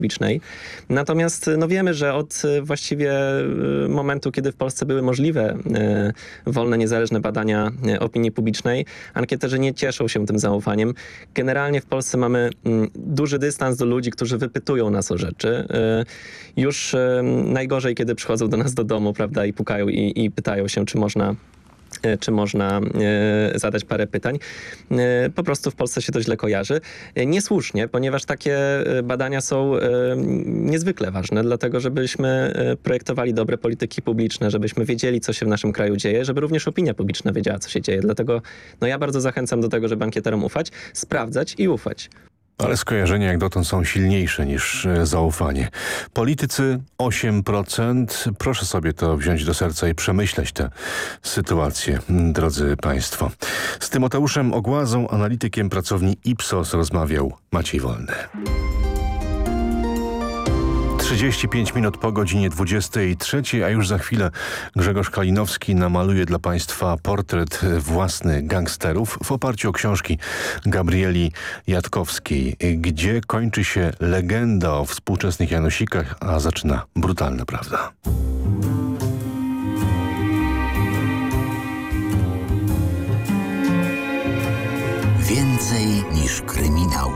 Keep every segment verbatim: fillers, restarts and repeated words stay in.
publicznej. Natomiast no wiemy, że od właściwie momentu, kiedy w Polsce były możliwe wolne, niezależne badania opinii publicznej, ankieterzy nie cieszą się tym zaufaniem. Generalnie w Polsce mamy duży dystans do ludzi, którzy wypytują nas o rzeczy. Już najgorzej, kiedy przychodzą do nas do domu, prawda, i pukają i, i pytają się, czy można czy można e, zadać parę pytań. E, po prostu w Polsce się to źle kojarzy. E, niesłusznie, ponieważ takie badania są e, niezwykle ważne, dlatego żebyśmy e, projektowali dobre polityki publiczne, żebyśmy wiedzieli, co się w naszym kraju dzieje, żeby również opinia publiczna wiedziała, co się dzieje. Dlatego no, ja bardzo zachęcam do tego, żeby ankieterom ufać, sprawdzać i ufać. Ale skojarzenia jak dotąd są silniejsze niż zaufanie. Politycy osiem procent. Proszę sobie to wziąć do serca i przemyśleć tę sytuację, drodzy państwo. Z Tymoteuszem Ogłazą, analitykiem pracowni Ipsos, rozmawiał Maciej Wolny. trzydzieści pięć minut po godzinie dwudziestej trzeciej, a już za chwilę Grzegorz Kalinowski namaluje dla państwa portret własny gangsterów w oparciu o książki Gabrieli Jatkowskiej, gdzie kończy się legenda o współczesnych Janosikach, a zaczyna brutalna prawda. Więcej niż kryminał.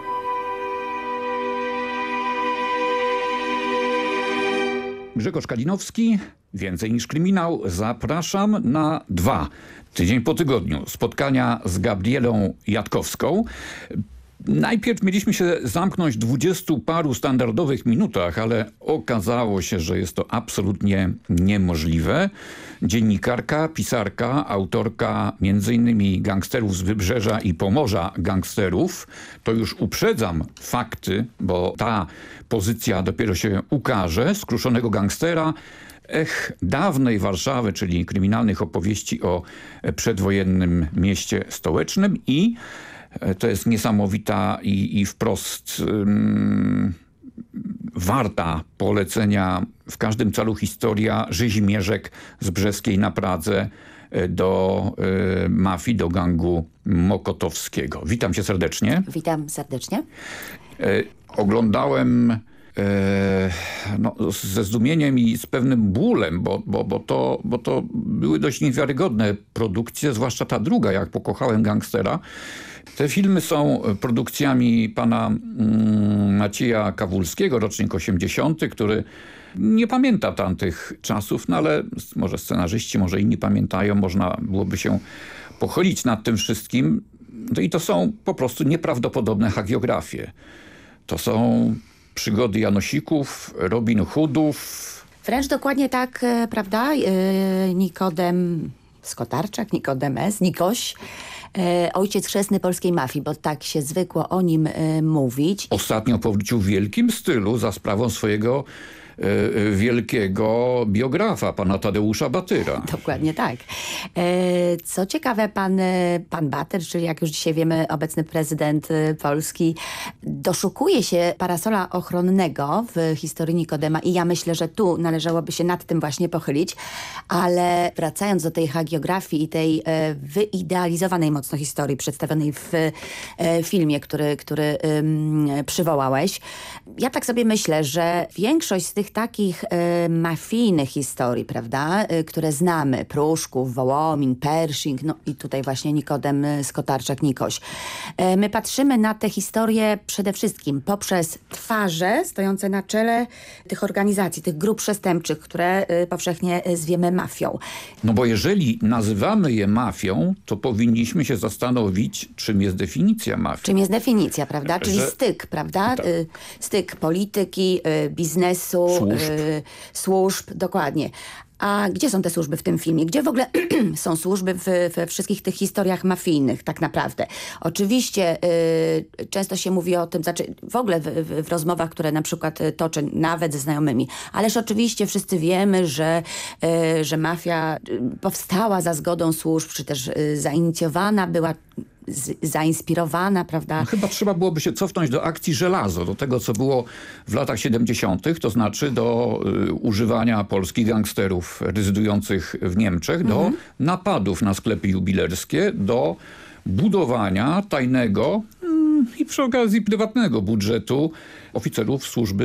Grzegorz Kalinowski, Więcej niż kryminał. Zapraszam na dwa, tydzień po tygodniu, spotkania z Gabrielą Jatkowską. Najpierw mieliśmy się zamknąć w dwudziestu paru standardowych minutach, ale okazało się, że jest to absolutnie niemożliwe. Dziennikarka, pisarka, autorka między innymi Gangsterów z Wybrzeża i Pomorza Gangsterów. To już uprzedzam fakty, bo ta pozycja dopiero się ukaże. Skruszonego gangstera, Ech dawnej Warszawy, czyli kryminalnych opowieści o przedwojennym mieście stołecznym i to jest niesamowita i, i wprost um, warta polecenia w każdym celu historia Rzezimierzek z Brzeskiej na Pradze do y, mafii, do gangu mokotowskiego. Witam cię serdecznie. Witam serdecznie. Y, oglądałem No, ze zdumieniem i z pewnym bólem, bo, bo, bo, to, bo to były dość niewiarygodne produkcje, zwłaszcza ta druga, jak Pokochałem gangstera. Te filmy są produkcjami pana mm, Macieja Kawulskiego, rocznik osiemdziesiąty, który nie pamięta tamtych czasów, no ale może scenarzyści, może inni pamiętają, można byłoby się pochylić nad tym wszystkim. No i to są po prostu nieprawdopodobne hagiografie. To są przygody Janosików, Robin Hoodów. Wręcz dokładnie tak, prawda? Nikodem Skotarczak, Nikodem S., Nikoś, ojciec chrzestny polskiej mafii, bo tak się zwykło o nim mówić. Ostatnio powrócił w wielkim stylu za sprawą swojego wielkiego biografa, pana Tadeusza Batyra. Dokładnie tak. Co ciekawe, pan, pan Batyr, czyli jak już dzisiaj wiemy, obecny prezydent Polski, doszukuje się parasola ochronnego w historii Nikodema i ja myślę, że tu należałoby się nad tym właśnie pochylić, ale wracając do tej hagiografii i tej wyidealizowanej mocno historii przedstawionej w filmie, który, który przywołałeś, ja tak sobie myślę, że większość z tych takich e, mafijnych historii, prawda, e, które znamy, Pruszków, Wołomin, Pershing, no i tutaj właśnie Nikodem Skotarczak, Nikoś. E, my patrzymy na te historie przede wszystkim poprzez twarze stojące na czele tych organizacji, tych grup przestępczych, które e, powszechnie zwiemy mafią. No bo jeżeli nazywamy je mafią, to powinniśmy się zastanowić, czym jest definicja mafii. Czym jest definicja, prawda? Czyli Że... styk, prawda? Tak. Styk polityki, biznesu, Służb. Y, służb, dokładnie. A gdzie są te służby w tym filmie? Gdzie w ogóle są służby w, we wszystkich tych historiach mafijnych tak naprawdę? Oczywiście y, często się mówi o tym, znaczy w ogóle w, w, w rozmowach, które na przykład toczę nawet ze znajomymi, ależ oczywiście wszyscy wiemy, że, y, że mafia powstała za zgodą służb, czy też y, zainicjowana była, z, zainspirowana, prawda? No chyba trzeba byłoby się cofnąć do akcji Żelazo, do tego, co było w latach siedemdziesiątych, to znaczy do y, używania polskich gangsterów rezydujących w Niemczech, do mhm. napadów na sklepy jubilerskie, do budowania tajnego mm, i przy okazji prywatnego budżetu oficerów służby